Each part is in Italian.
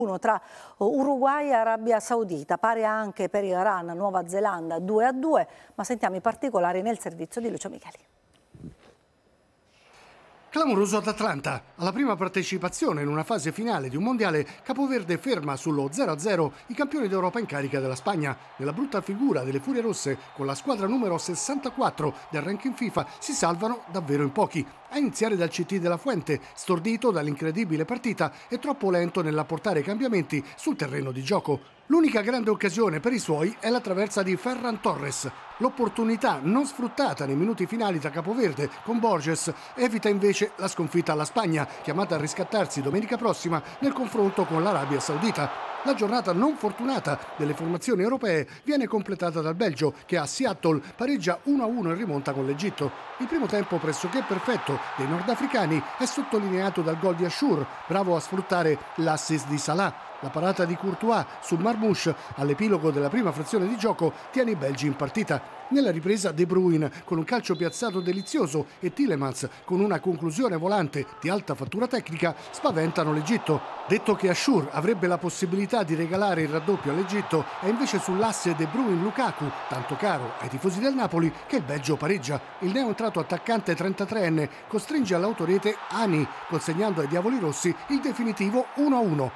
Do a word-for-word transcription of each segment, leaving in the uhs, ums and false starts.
tra Uruguay e Arabia Saudita, pari anche per Iran, Nuova Zelanda due a due, ma sentiamo i particolari nel servizio di Lucio Micheli. Clamoroso ad Atlanta. Alla prima partecipazione in una fase finale di un mondiale, Capoverde ferma sullo zero a zero i campioni d'Europa in carica della Spagna. Nella brutta figura delle Furie Rosse, con la squadra numero sessantaquattro del ranking FIFA, si salvano davvero in pochi. A iniziare dal C T della Fuente, stordito dall'incredibile partita e troppo lento nell'apportare cambiamenti sul terreno di gioco. L'unica grande occasione per i suoi è la traversa di Ferran Torres. L'opportunità non sfruttata nei minuti finali da Capoverde con Borges evita invece la sconfitta alla Spagna, chiamata a riscattarsi domenica prossima nel confronto con l'Arabia Saudita. La giornata non fortunata delle formazioni europee viene completata dal Belgio, che a Seattle pareggia uno a uno in rimonta con l'Egitto. Il primo tempo pressoché perfetto dei nordafricani è sottolineato dal gol di Achour, bravo a sfruttare l'assist di Salah. La parata di Courtois su Marmouche all'epilogo della prima frazione di gioco tiene i belgi in partita. Nella ripresa De Bruyne con un calcio piazzato delizioso e Tielemans con una conclusione volante di alta fattura tecnica spaventano l'Egitto. Detto che Achour avrebbe la possibilità di regalare il raddoppio all'Egitto, è invece sull'asse De Bruyne-Lukaku, tanto caro ai tifosi del Napoli, che il Belgio pareggia. Il neoentrato attaccante trentatreenne costringe all'autorete Ani, consegnando ai diavoli rossi il definitivo uno a uno.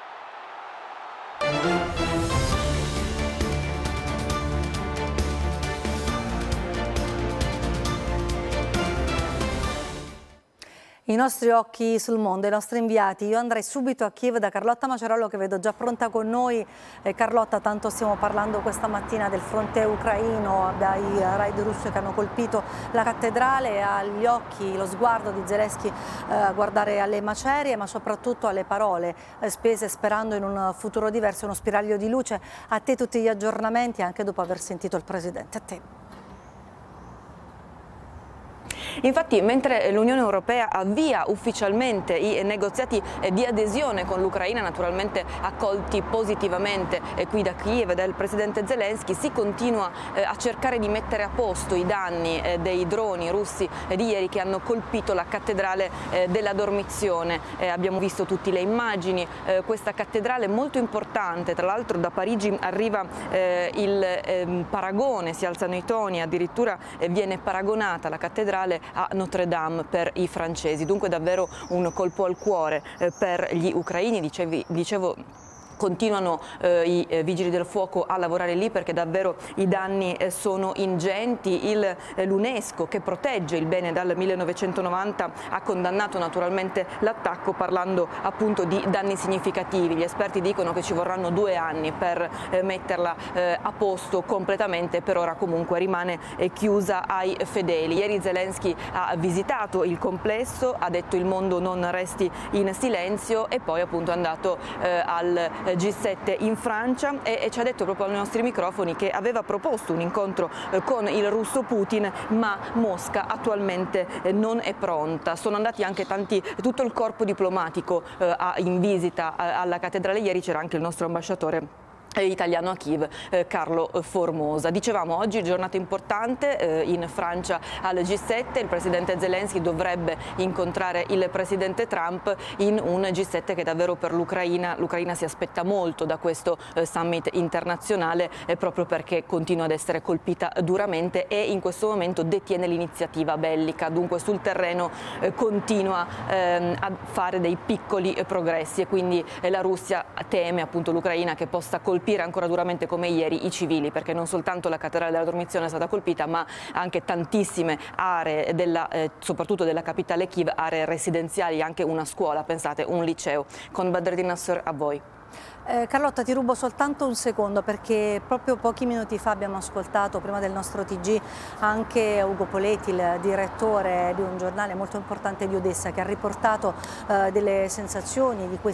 I nostri occhi sul mondo, i nostri inviati. Io andrei subito a Kiev da Carlotta Macerollo, che vedo già pronta con noi. Eh, Carlotta, tanto stiamo parlando questa mattina del fronte ucraino, dai raid russi che hanno colpito la cattedrale, agli occhi, lo sguardo di Zelensky eh, a guardare alle macerie, ma soprattutto alle parole eh, spese sperando in un futuro diverso, uno spiraglio di luce. A te tutti gli aggiornamenti, anche dopo aver sentito il Presidente. A te. Infatti, mentre l'Unione Europea avvia ufficialmente i negoziati di adesione con l'Ucraina, naturalmente accolti positivamente qui da Kiev dal Presidente Zelensky, si continua a cercare di mettere a posto i danni dei droni russi di ieri che hanno colpito la cattedrale della Dormizione. Abbiamo visto tutte le immagini, questa cattedrale molto importante, tra l'altro da Parigi arriva il paragone, si alzano i toni, addirittura viene paragonata la cattedrale a Notre Dame per i francesi, dunque davvero un colpo al cuore eh, per gli ucraini. Dicevi, dicevo continuano eh, i eh, vigili del fuoco a lavorare lì perché davvero i danni eh, sono ingenti. Il, eh, l'UNESCO, che protegge il bene dal millenovecentonovanta, ha condannato naturalmente l'attacco parlando appunto di danni significativi. Gli esperti dicono che ci vorranno due anni per eh, metterla eh, a posto completamente, per ora comunque rimane eh, chiusa ai fedeli. Ieri Zelensky ha visitato il complesso, ha detto il mondo non resti in silenzio e poi appunto è andato eh, al G sette in Francia e, e ci ha detto proprio ai nostri microfoni che aveva proposto un incontro eh, con il russo Putin, ma Mosca attualmente eh, non è pronta. Sono andati anche tanti, tutto il corpo diplomatico eh, a, in visita eh, alla cattedrale. Ieri c'era anche il nostro ambasciatore italiano a Kiev, eh, Carlo Formosa. Dicevamo, oggi giornata importante eh, in Francia al G sette, il presidente Zelensky dovrebbe incontrare il presidente Trump in un G sette che davvero per l'Ucraina, l'Ucraina si aspetta molto da questo eh, summit internazionale eh, proprio perché continua ad essere colpita duramente e in questo momento detiene l'iniziativa bellica, dunque sul terreno eh, continua ehm, a fare dei piccoli eh, progressi e quindi eh, la Russia teme appunto l'Ucraina che possa colpire ancora duramente come ieri i civili, perché non soltanto la cattedrale della Dormizione è stata colpita, ma anche tantissime aree, della, eh, soprattutto della capitale Kiev, aree residenziali, anche una scuola, pensate, un liceo. Con Badreddin Nasser, a voi. Eh, Carlotta, ti rubo soltanto un secondo perché proprio pochi minuti fa abbiamo ascoltato, prima del nostro T G, anche Ugo Poletti, il direttore di un giornale molto importante di Odessa, che ha riportato eh, delle sensazioni di,